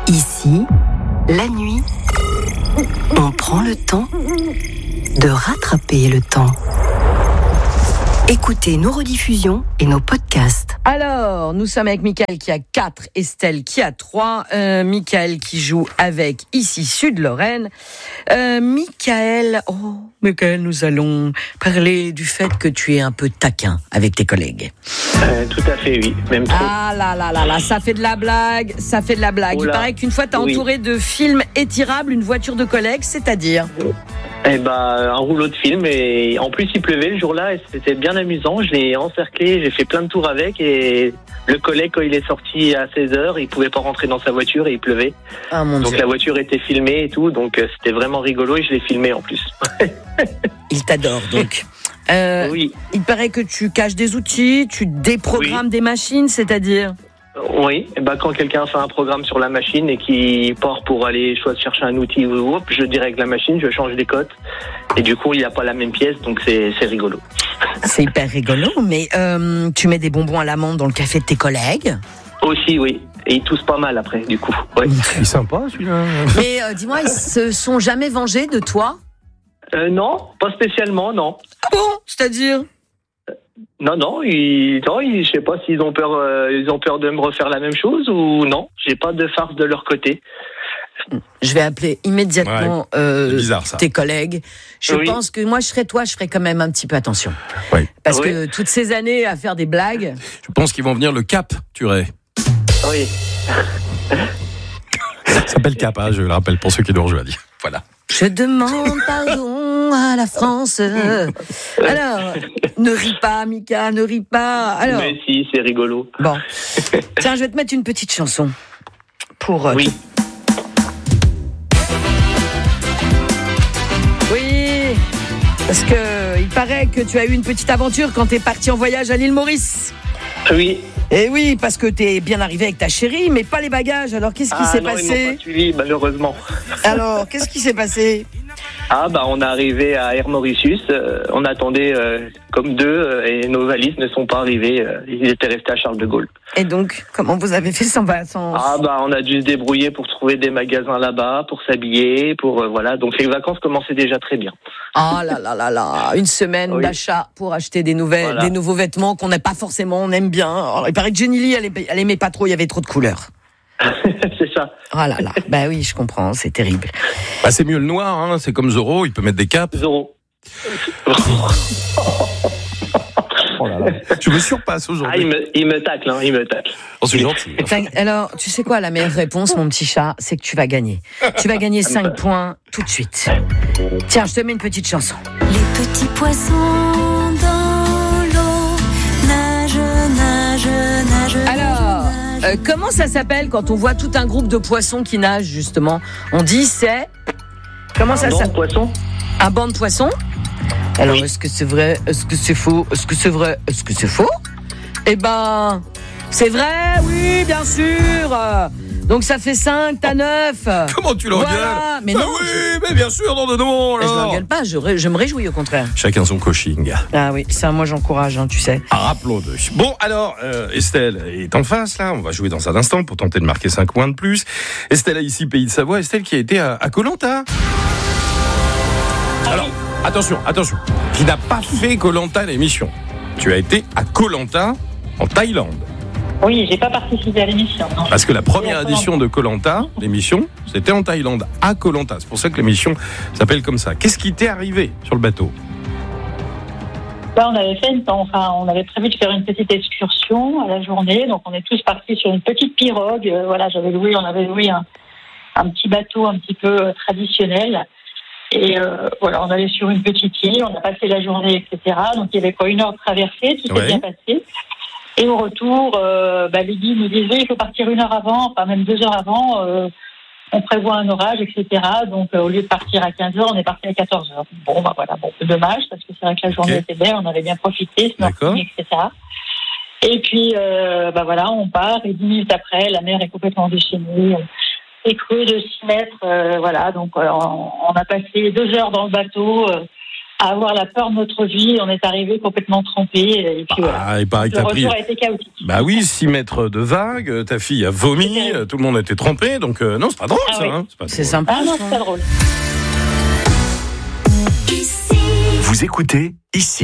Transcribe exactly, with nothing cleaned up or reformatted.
Ici, la nuit, on prend le temps de rattraper le temps. Écoutez nos rediffusions et nos podcasts. Alors, nous sommes avec Michael qui a quatre, Estelle qui a trois, euh, Michael qui joue avec ici Sud-Lorraine. Euh, Michael, oh, Michael, nous allons parler du fait que tu es un peu taquin avec tes collègues. Euh, tout à fait, oui, même trop. Ah là là là là, ça fait de la blague, ça fait de la blague. Oh Il là. paraît qu'une fois t'as Oui. entouré de films étirables une voiture de collègues, c'est-à-dire Eh ben, un rouleau de film, et en plus il pleuvait le jour-là et c'était bien amusant. Je l'ai encerclé, j'ai fait plein de tours avec, et le collègue, quand il est sorti à seize heures, il pouvait pas rentrer dans sa voiture et il pleuvait. Ah mon Donc Dieu, la voiture était filmée et tout, donc euh, c'était vraiment rigolo et je l'ai filmé en plus. il t'adore donc. Euh, Oui, Il paraît que tu caches des outils, tu déprogrammes des machines, c'est-à-dire oui. Eh ben, quand quelqu'un fait un programme sur la machine et qui part pour aller choisir chercher un outil ou autre, je dirègle la machine, je change les cotes et du coup il n'y a pas la même pièce, donc c'est, c'est rigolo. C'est hyper rigolo, mais euh, tu mets des bonbons à l'amande dans le café de tes collègues. Aussi, oui. Et ils toussent pas mal après, du coup. Ouais. Il est sympa celui-là. Mais euh, dis-moi, ils se sont jamais vengés de toi? Euh, non, pas spécialement, non. Ah bon? C'est-à-dire? Non, non, ils, non, ils, je sais pas s'ils ont peur, euh, ils ont peur de me refaire la même chose ou non. J'ai pas de farce de leur côté. Je vais appeler immédiatement euh, c'est bizarre, ça. tes collègues. Je Oui. pense que moi, je serais toi, je ferais quand même un petit peu attention. Oui. Parce Oui. que toutes ces années à faire des blagues, Je pense qu'ils vont venir le Cap, Turet. Oui. Ça s'appelle Cap, hein, je le rappelle pour ceux qui nous rejoignent. Voilà. je demande pardon à la France. Alors, ne ris pas, Mika, ne ris pas. Alors, Mais si, c'est rigolo. bon. Tiens, je vais te mettre une petite chanson pour. euh, Oui. Oui, parce que il paraît que tu as eu une petite aventure quand t'es parti en voyage à l'île Maurice. Oui. Et oui, parce que t'es bien arrivé avec ta chérie, mais pas les bagages. Alors, qu'est-ce qui Ah s'est non, ils m'ont passé? pas suivi, malheureusement. Alors, qu'est-ce qui s'est passé? Ah bah on est arrivé à Air Mauritius, euh, on attendait euh, comme deux euh, et nos valises ne sont pas arrivées, euh, ils étaient restés à Charles de Gaulle. Et donc, comment vous avez fait sans... sans... Ah bah on a dû se débrouiller pour trouver des magasins là-bas, pour s'habiller, pour euh, voilà. Donc les vacances commençaient déjà très bien. Ah là là là là, une semaine Oui. d'achat pour acheter des nouvelles, Voilà. des nouveaux vêtements qu'on n'a pas forcément, on aime bien. Alors, il paraît que Jenny Lee, elle, aimait- elle aimait pas trop, il y avait trop de couleurs. C'est ça. Oh là là, bah oui, je comprends, c'est terrible. Bah, c'est mieux le noir, hein, c'est comme Zorro, il peut mettre des capes. Zéro. Oh là là. Je me surpasse Ah, il aujourd'hui. me, il me tacle, hein, il me tacle. Oh, c'est gentil. Enfin, alors, tu sais quoi, la meilleure réponse, mon petit chat, c'est que tu vas gagner. Tu vas gagner cinq points tout de suite. Tiens, je te mets une petite chanson. Les petits poissons dans l'eau nagent, nagent, nagent. Alors, euh, comment ça s'appelle quand on voit tout un groupe de poissons qui nagent, justement? On dit c'est... Comment ça Un banc de s'appelle? poisson. Un banc de poissons? Alors, Oui. est-ce que c'est vrai? Est-ce que c'est faux? Est-ce que c'est vrai? Est-ce que c'est faux? Eh ben, c'est vrai, oui, bien sûr. Donc, ça fait cinq, t'as neuf. Comment tu l'engueules? Voilà, mais Ah non, oui, je- mais bien sûr, non, non, non. Je alors. l'engueule pas, je, ré- je me réjouis au contraire. Chacun son coaching. Ah oui, ça, moi, j'encourage, hein, tu sais. Ah, rappelons-le. Bon, alors, euh, Estelle est en face, là. On va jouer dans un instant pour tenter de marquer cinq points de plus. Estelle a ici, Pays de Savoie. Estelle qui a été à Koh-Lanta. Alors, attention, attention. Qui n'a pas fait Koh-Lanta l'émission. Tu as été à Koh-Lanta, en Thaïlande. Oui, j'ai pas participé à l'émission. non. Parce que la première Oui, à édition de Koh-Lanta, l'émission, c'était en Thaïlande, à Koh-Lanta. C'est pour ça que l'émission s'appelle comme ça. Qu'est-ce qui t'est arrivé sur le bateau? Là, on avait fait une, enfin, on avait prévu de faire une petite excursion à la journée, donc on est tous partis sur une petite pirogue. Euh, voilà, j'avais loué, on avait loué un, un petit bateau un petit peu euh, traditionnel. Et euh, voilà, on allait sur une petite île, on a passé la journée, et cetera. Donc il y avait quoi, une heure de traversée, tout Ouais. s'est bien passé. Et au retour, euh, bah, les guides nous disaient il faut partir une heure avant, enfin même deux heures avant. Euh, on prévoit un orage, et cetera. Donc, euh, au lieu de partir à quinze heures, on est parti à quatorze heures. Bon, bah voilà, bon, c'est dommage, parce que c'est vrai que la journée Ok. était belle, on avait bien profité, D'accord. snorkeling, et cetera. Et puis, euh, bah voilà, on part, et dix minutes après, la mer est complètement déchaînée, c'est creux de six mètres, euh, voilà. Donc, euh, on, on a passé deux heures dans le bateau, euh, à avoir la peur de notre vie. On est arrivé complètement trempés. Et puis voilà. Ah, il paraît que Le t'as pris. retour a été chaotique. Bah oui, six mètres de vagues, ta fille a vomi, C'était- tout le monde était trempé, donc euh, non, c'est pas drôle Ah ça. oui. Hein, c'est pas C'est drôle. sympa. Ah non, ça. c'est pas drôle. Ici. Vous écoutez ici.